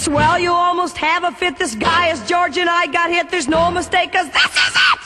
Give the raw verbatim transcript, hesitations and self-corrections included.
Well, you almost have a fit. This guy is George and I got hit. There's no mistake, 'cause this is it!